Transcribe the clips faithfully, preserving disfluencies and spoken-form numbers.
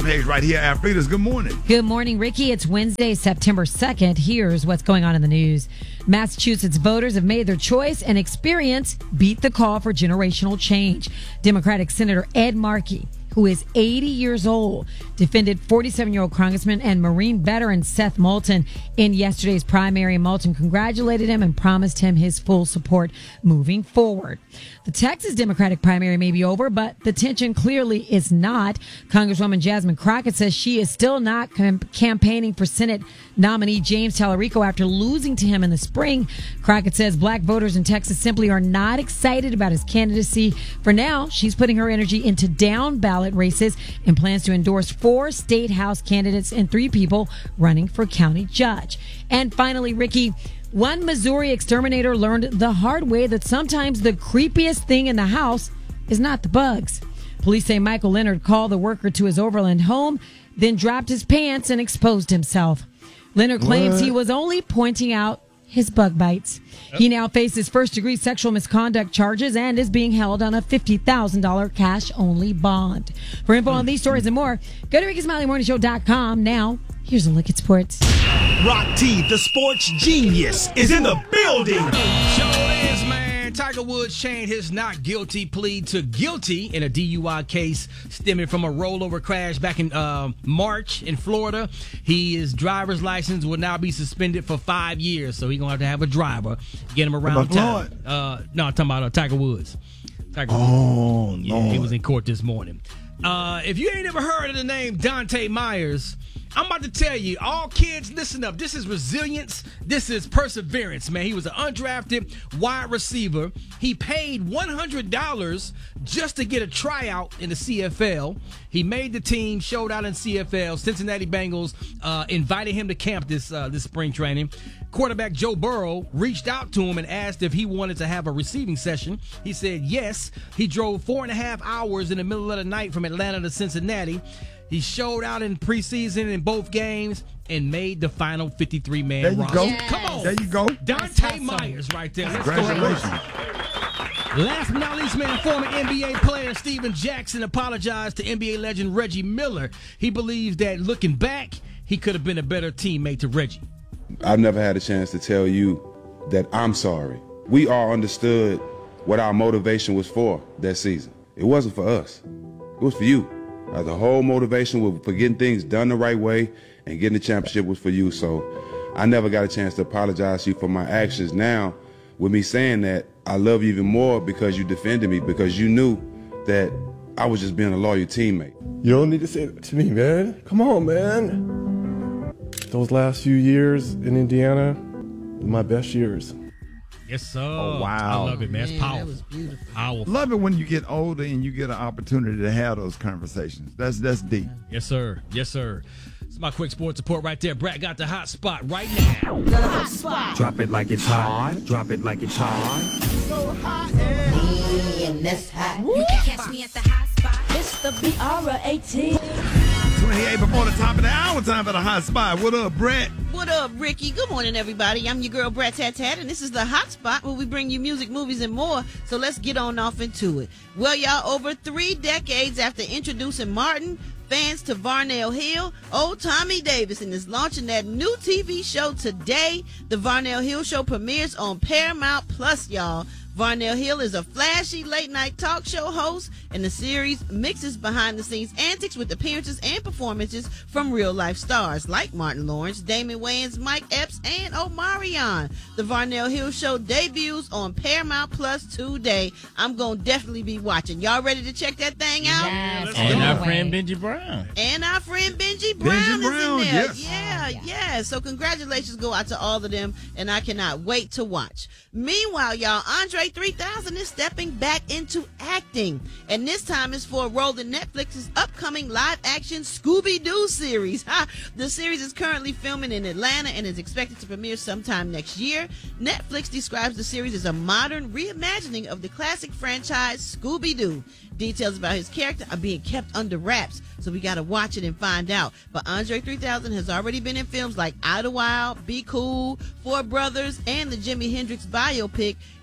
page right here. Athletes, good morning. Good morning, Ricky. It's Wednesday, September second. Here's what's going on in the news. Massachusetts voters have made their choice and experience beat the call for generational change. Democratic Senator Ed Markey, who is eighty years old, defended forty-seven-year-old Congressman and Marine veteran Seth Moulton in yesterday's primary. Moulton congratulated him and promised him his full support moving forward. The Texas Democratic primary may be over, but the tension clearly is not. Congresswoman Jasmine Crockett says she is still not com- campaigning for Senate nominee James Tallarico after losing to him in the spring. Crockett says black voters in Texas simply are not excited about his candidacy. For now, she's putting her energy into down ballot races and plans to endorse four state house candidates and three people running for county judge. And finally, Ricky, one Missouri exterminator learned the hard way that sometimes the creepiest thing in the house is not the bugs. Police say Michael Leonard called the worker to his Overland home, then dropped his pants and exposed himself. Leonard claims what? he was only pointing out his bug bites. Yep. He now faces first-degree sexual misconduct charges and is being held on a fifty thousand dollars cash-only bond. For info on these stories and more, go to Ricky Smiley Morning Show dot com. Now, here's a look at sports. Rock T, the sports genius, is in the building. Sure is, man. Tiger Woods changed his not guilty plea to guilty in a D U I case stemming from a rollover crash back in uh, March in Florida. He, his driver's license will now be suspended for five years, so he's going to have to have a driver get him around town. Uh, no, I'm talking about uh, Tiger Woods. Tiger oh, Woods. no. Yeah, he was in court this morning. Uh, if you ain't ever heard of the name Dante Myers, I'm about to tell you, all kids, listen up. This is resilience. This is perseverance, man. He was an undrafted wide receiver. He paid one hundred dollars just to get a tryout in the C F L. He made the team, showed out in C F L. Cincinnati Bengals uh, invited him to camp this uh, this spring training. Quarterback Joe Burrow reached out to him and asked if he wanted to have a receiving session. He said yes. He drove four and a half hours in the middle of the night from Atlanta to Cincinnati. He showed out in preseason in both games and made the final fifty-three man There you roster. go. Yes. Come on. There you go. Dante Myers right there. Let's go. Congratulations. Last but not least, man, former N B A player Steven Jackson apologized to N B A legend Reggie Miller. He believes that looking back, he could have been a better teammate to Reggie. I've never had a chance to tell you that I'm sorry. We all understood what our motivation was for that season. It wasn't for us. It was for you. Uh, the whole motivation was for getting things done the right way, and getting the championship was for you. So I never got a chance to apologize to you for my actions. Now, with me saying that, I love you even more because you defended me, because you knew that I was just being a loyal teammate. You don't need to say that to me, man. Come on, man. Those last few years in Indiana, my best years. Yes, sir. Oh, wow. I love it, man. It's Man, powerful. that was beautiful. Powerful. Love it when you get older and you get an opportunity to have those conversations. That's that's deep. Yes, sir. Yes, sir. It's my quick sports report right there. Brad got the hot spot right now. The hot spot. Drop it like it's hot. Drop it like it's hot. So hot and Me and this hot. you can catch me at the hot spot. It's the B R A T. twenty-eight before the top of the hour, time for the hot spot. What up, Brett? What up, Ricky? Good morning, everybody. I'm your girl, Brett Tat Tat, and this is the Hot Spot where we bring you music, movies, and more. So let's get on off into it. Well, y'all, over three decades after introducing Martin fans to Varnell Hill, old Tommy Davidson is launching that new T V show today. The Varnell Hill Show premieres on Paramount Plus, y'all. Varnell Hill is a flashy late-night talk show host, and the series mixes behind-the-scenes antics with appearances and performances from real-life stars like Martin Lawrence, Damon Wayans, Mike Epps, and Omarion. The Varnell Hill Show debuts on Paramount Plus today. I'm going to definitely be watching. Y'all ready to check that thing out? Yes, And go our away. friend Benji Brown. And our friend Benji Brown Benji is Brown, in there. yes. Yeah, Oh, yeah. So congratulations go out to all of them, and I cannot wait to watch. Meanwhile, y'all, Andre three thousand is stepping back into acting, and this time is for a role in Netflix's upcoming live-action Scooby-Doo series. Ha! The series is currently filming in Atlanta and is expected to premiere sometime next year. Netflix describes the series as a modern reimagining of the classic franchise Scooby-Doo. Details about his character are being kept under wraps, so we gotta watch it and find out. But Andre three thousand has already been in films like Idlewild, Be Cool, Four Brothers, and the Jimi Hendrix biopic.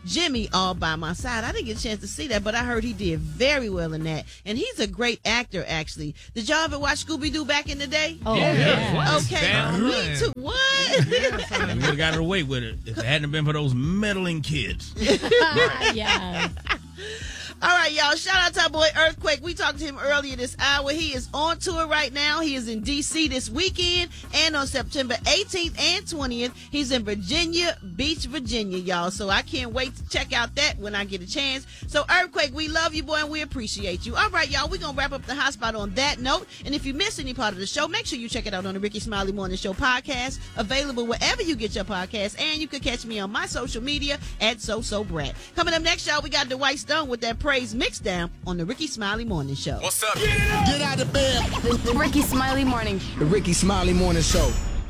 Jimmy All By My Side. I didn't get a chance to see that, but I heard he did very well in that. And he's a great actor, actually. Did y'all ever watch Scooby-Doo back in the day? Oh, Yeah. yeah. Okay, Damn me right. too. What? We would have got away with it if it hadn't been for those meddling kids. Yeah. All right, y'all. Shout out to our boy Earthquake. We talked to him earlier this hour. He is on tour right now. He is in D C this weekend. And on September eighteenth and twentieth, he's in Virginia Beach, Virginia, y'all. So I can't wait to check out that when I get a chance. So Earthquake, we love you, boy, and we appreciate you. All right, y'all. We're going to wrap up the hot spot on that note. And if you missed any part of the show, make sure you check it out on the Ricky Smiley Morning Show podcast, available wherever you get your podcasts. And you can catch me on my social media at SoSoBrat. Coming up next, y'all, we got Dwight Stone with that praise mixdown on the Ricky Smiley Morning Show. What's up? Get out of bed. The Ricky Smiley Morning. The Ricky Smiley Morning Show.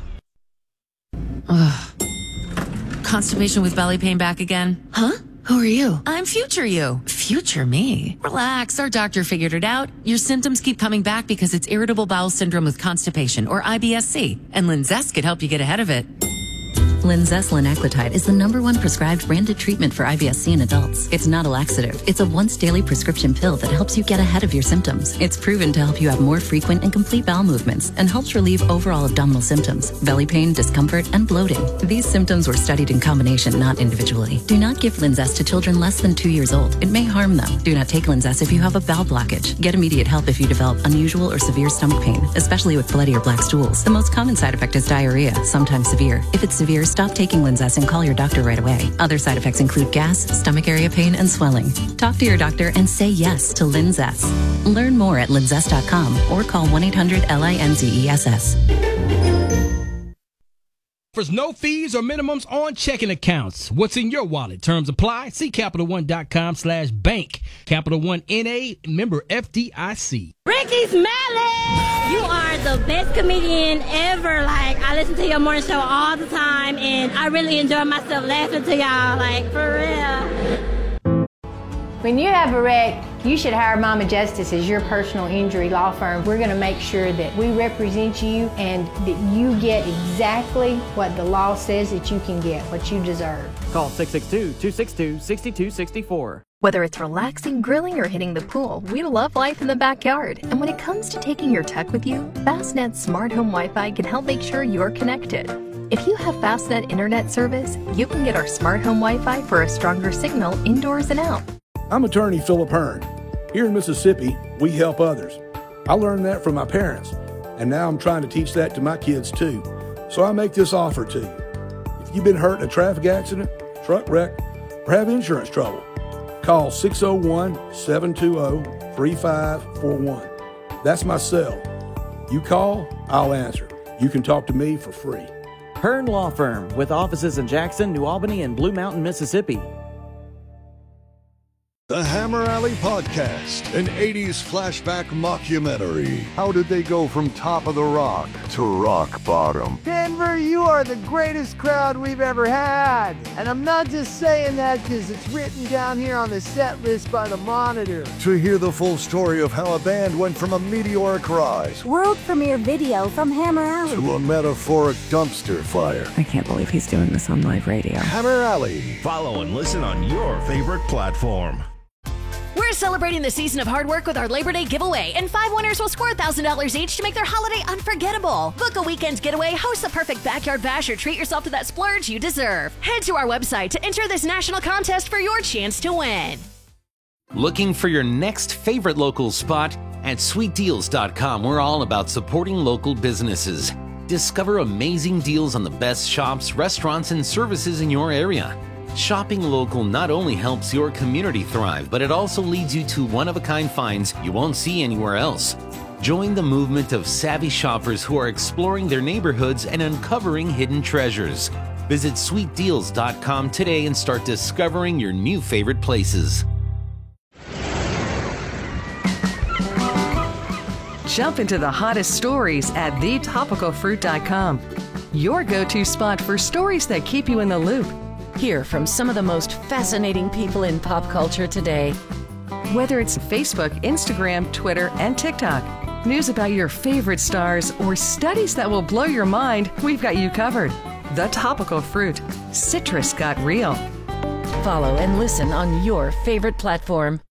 Ugh. Constipation with belly pain back again? Huh? Who are you? I'm future you. Future me? Relax, our doctor figured it out. Your symptoms keep coming back because it's irritable bowel syndrome with constipation, or I B S C, and Linzess could help you get ahead of it. Linzess linaclotide is the number one prescribed branded treatment for I B S C in adults. It's not a laxative. It's a once daily prescription pill that helps you get ahead of your symptoms. It's proven to help you have more frequent and complete bowel movements and helps relieve overall abdominal symptoms, belly pain, discomfort, and bloating. These symptoms were studied in combination, not individually. Do not give Linzess to children less than two years old. It may harm them. Do not take Linzess if you have a bowel blockage. Get immediate help if you develop unusual or severe stomach pain, especially with bloody or black stools. The most common side effect is diarrhea, sometimes severe. If it's severe, stop taking Linzess and call your doctor right away. Other side effects include gas, stomach area pain, and swelling. Talk to your doctor and say yes to Linzess. Learn more at linzess dot com or call one eight hundred L I N Z E S S. There's no fees or minimums on checking accounts. What's in your wallet? Terms apply. See Capital One dot com slash bank. Capital One N A, member F D I C. Ricky Smiley! You are the best comedian ever. Like, I listen to your morning show all the time, and I really enjoy myself laughing to y'all, like, for real. When you have a wreck, you should hire Mama Justice as your personal injury law firm. We're going to make sure that we represent you and that you get exactly what the law says that you can get, what you deserve. Call six six two, two six two, six two six four. Whether it's relaxing, grilling, or hitting the pool, we love life in the backyard. And when it comes to taking your tech with you, Fastnet Smart Home Wi-Fi can help make sure you're connected. If you have Fastnet internet service, you can get our Smart Home Wi-Fi for a stronger signal indoors and out. I'm attorney Philip Hearn. Here in Mississippi, we help others. I learned that from my parents, and now I'm trying to teach that to my kids too. So I make this offer to you. If you've been hurt in a traffic accident, truck wreck, or have insurance trouble, call six oh one, seven two oh, three five four one. That's my cell. You call, I'll answer. You can talk to me for free. Hearn Law Firm, with offices in Jackson, New Albany, and Blue Mountain, Mississippi. The Hammer Alley Podcast, an eighties flashback mockumentary. How did they go from top of the rock to rock bottom? Denver, you are the greatest crowd we've ever had. And I'm not just saying that because it's written down here on the set list by the Monitor. To hear the full story of how a band went from a meteoric rise world premiere video from Hammer Alley to a metaphoric dumpster fire. I can't believe he's doing this on live radio. Hammer Alley. Follow and listen on your favorite platform. We're celebrating the season of hard work with our Labor Day giveaway, and five winners will score one thousand dollars each to make their holiday unforgettable. Book a weekend getaway, host the perfect backyard bash, or treat yourself to that splurge you deserve. Head to our website to enter this national contest for your chance to win. Looking for your next favorite local spot? At sweet deals dot com, we're all about supporting local businesses. Discover amazing deals on the best shops, restaurants, and services in your area. Shopping local not only helps your community thrive, but it also leads you to one-of-a-kind finds you won't see anywhere else. Join the movement of savvy shoppers who are exploring their neighborhoods and uncovering hidden treasures. Visit sweet deals dot com today and start discovering your new favorite places. Jump into the hottest stories at the topical fruit dot com. Your go-to spot for stories that keep you in the loop. Hear from some of the most fascinating people in pop culture today. Whether it's Facebook, Instagram, Twitter, and TikTok, news about your favorite stars, or studies that will blow your mind, we've got you covered. The Topical Fruit. Citrus got real. follow and listen on your favorite platform.